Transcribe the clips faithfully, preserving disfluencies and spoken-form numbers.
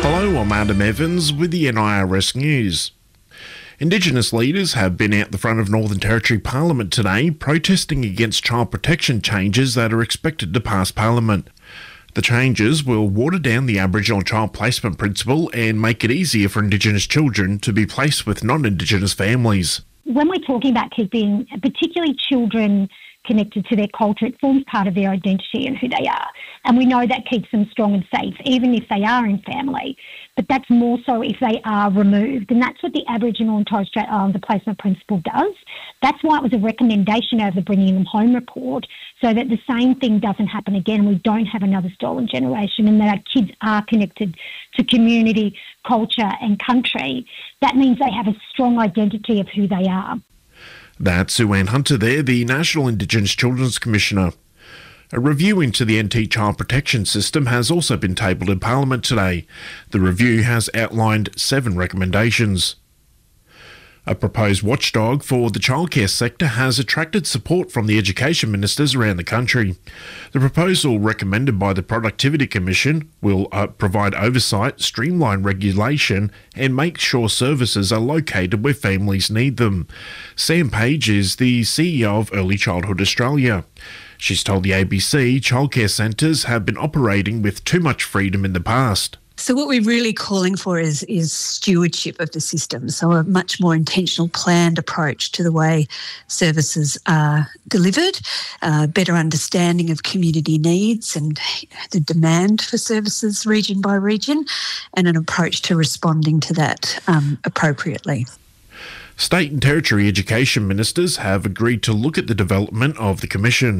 Hello, I'm Adam Evans with the N I R S News. Indigenous leaders have been out the front of Northern Territory Parliament today protesting against child protection changes that are expected to pass Parliament. The changes will water down the Aboriginal child placement principle and make it easier for Indigenous children to be placed with non-Indigenous families. When we're talking about keeping particularly children connected to their culture, it forms part of their identity and who they are. And we know that keeps them strong and safe, even if they are in family. But that's more so if they are removed. And that's what the Aboriginal and Torres Strait Islander placement principle does. That's why it was a recommendation of the Bringing Them Home report, so that the same thing doesn't happen again and we don't have another stolen generation, and that our kids are connected to community, culture and country. That means they have a strong identity of who they are. That's Sue-Ann Hunter there, the National Indigenous Children's Commissioner. A review into the N T child protection system has also been tabled in Parliament today. The review has outlined seven recommendations. A proposed watchdog for the childcare sector has attracted support from the education ministers around the country. The proposal, recommended by the Productivity Commission, will uh, provide oversight, streamline regulation and make sure services are located where families need them. Sam Page is the C E O of Early Childhood Australia. She's told the A B C childcare centres have been operating with too much freedom in the past. So what we're really calling for is, is stewardship of the system, so a much more intentional, planned approach to the way services are delivered, uh, better understanding of community needs and the demand for services region by region, and an approach to responding to that um, appropriately. State and Territory education ministers have agreed to look at the development of the Commission.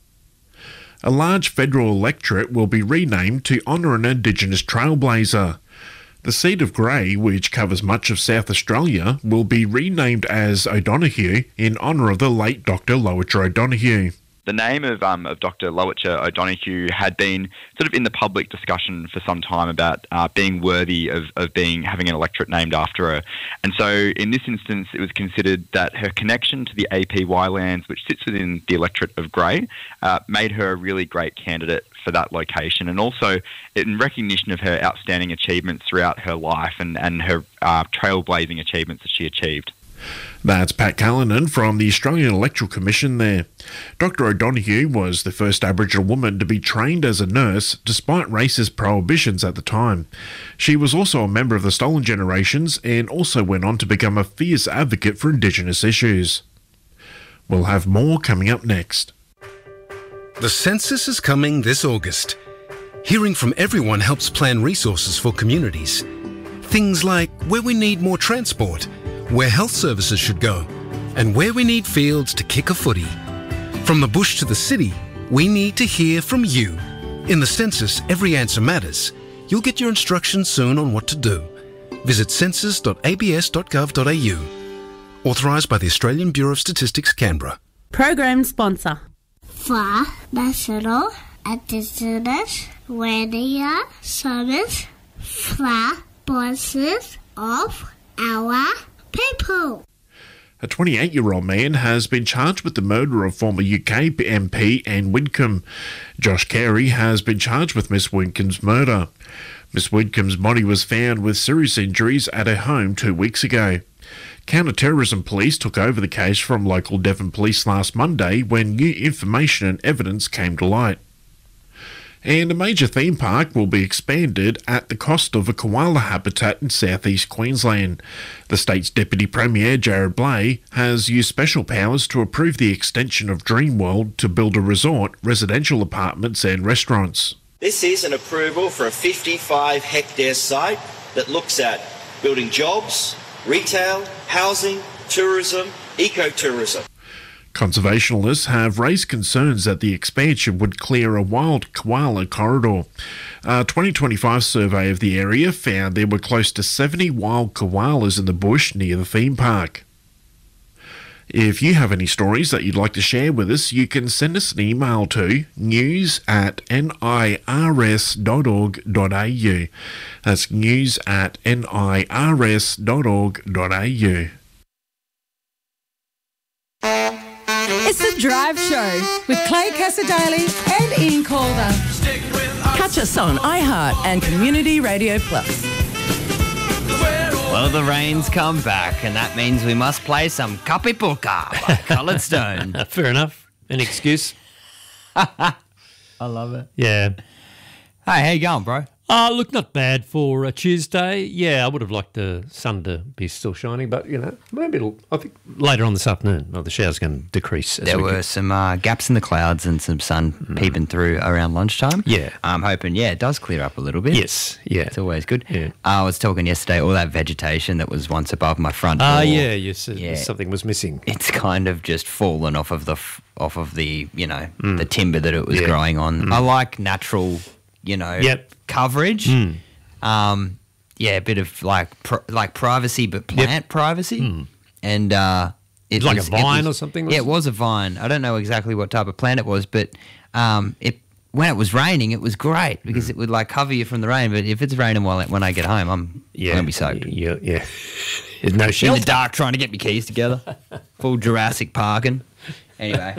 A large federal electorate will be renamed to honour an Indigenous trailblazer. The seat of Grey, which covers much of South Australia, will be renamed as O'Donoghue in honour of the late Doctor Lowitja O'Donoghue. The name of um, of Doctor Lowitja O'Donoghue had been sort of in the public discussion for some time about uh, being worthy of, of being having an electorate named after her. And so in this instance, it was considered that her connection to the A P Y lands, which sits within the electorate of Grey, uh, made her a really great candidate for that location. And also in recognition of her outstanding achievements throughout her life and, and her uh, trailblazing achievements that she achieved. That's Pat Callanan from the Australian Electoral Commission there. Doctor O'Donoghue was the first Aboriginal woman to be trained as a nurse despite racist prohibitions at the time. She was also a member of the Stolen Generations and also went on to become a fierce advocate for Indigenous issues. We'll have more coming up next. The census is coming this August. Hearing from everyone helps plan resources for communities. Things like where we need more transport, where health services should go, and where we need fields to kick a footy. From the bush to the city, we need to hear from you. In the census, every answer matters. You'll get your instructions soon on what to do. Visit census dot a b s dot gov dot a u. Authorised by the Australian Bureau of Statistics, Canberra. Program sponsor. For National Indigenous Radio Service for voices of our people. A twenty-eight-year-old man has been charged with the murder of former U K M P Anne Widdecombe. Josh Carey has been charged with Miss Widdecombe's murder. Miss Widdecombe's body was found with serious injuries at her home two weeks ago. Counter-terrorism police took over the case from local Devon police last Monday when new information and evidence came to light. And a major theme park will be expanded at the cost of a koala habitat in southeast Queensland. The state's Deputy Premier, Jared Blay, has used special powers to approve the extension of Dreamworld to build a resort, residential apartments and restaurants. This is an approval for a fifty-five hectare site that looks at building jobs, retail, housing, tourism, ecotourism. Conservationists have raised concerns that the expansion would clear a wild koala corridor. A twenty twenty-five survey of the area found there were close to seventy wild koalas in the bush near the theme park. If you have any stories that you'd like to share with us, you can send us an email to news at nirs dot org dot a u. That's news at nirs dot org dot a u. It's The Drive Show with Clay Casadali and Ian Calder. Catch us on iHeart and Community Radio Plus. Well, the rain's come back, and that means we must play some Kapipulka by Coloured Stone. Fair enough. An excuse. I love it. Yeah. Hey, how you going, bro? Uh, look, not bad for a Tuesday. Yeah, I would have liked the sun to be still shining, but, you know, maybe it'll, I think later on this afternoon, well, the shower's going to decrease. As There we were get- some uh, gaps in the clouds and some sun Mm. peeping through around lunchtime. Yeah. I'm hoping, yeah, it does clear up a little bit. Yes, yeah. It's always good. Yeah. I was talking yesterday, all that vegetation that was once above my front door. Ah, yeah, yes, Yeah. something was missing. It's kind of just fallen off of the f- off of the you know Mm. the timber that it was Yeah. growing on. Mm. I like natural, you know, Yep. coverage. Mm. Um, yeah, a bit of like pr- like privacy, but plant privacy, Mm. and uh, it Like a was- it vine was- or something, Yeah, was it was a vine. I don't know exactly what type of plant it was, but um, it. When it was raining, it was great because it would like cover you from the rain. But if it's raining while when I get home, I'm Yeah. gonna be soaked. Yeah, yeah. There's no In shelter. the dark, trying to get my keys together. Full Jurassic Parking. Anyway,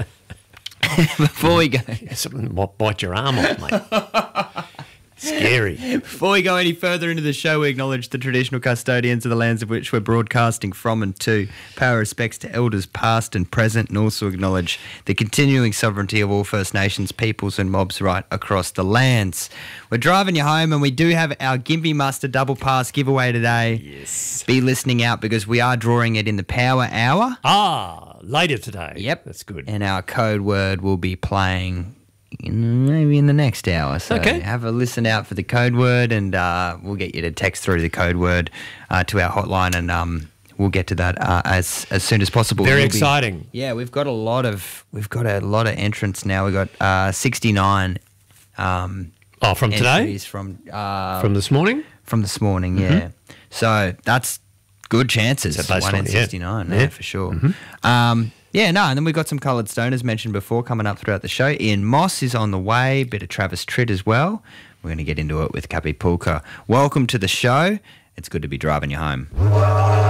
before we go, Something might bite your arm off, mate. Scary. Before we go any further into the show, we acknowledge the traditional custodians of the lands of which we're broadcasting from and to. Pay our respects to elders past and present, and also acknowledge the continuing sovereignty of all First Nations peoples and mobs right across the lands. We're driving you home, and we do have our Gympie Muster Double Pass giveaway today. Yes. Be listening out because we are drawing it in the Power Hour. Ah, later today. Yep. That's good. And our code word will be playing in, maybe in the next hour. So Okay. have a listen out for the code word, and uh, we'll get you to text through the code word uh, to our hotline, and um, we'll get to that uh, as as soon as possible. Very You'll be- exciting. yeah, we've got a lot of we've got a lot of entrants now. We've got uh, sixty-nine. Um, Oh, from today? entries from uh, From this morning? from this morning. Yeah, so that's good chances. It's a One in baseline, yeah. sixty-nine, yeah, Yeah. for sure. Um, yeah, no, and then we've got some coloured stone, as mentioned before, coming up throughout the show. Ian Moss is on the way, bit of Travis Tritt as well. We're going to get into it with Kapipulka. Welcome to the show. It's good to be driving you home.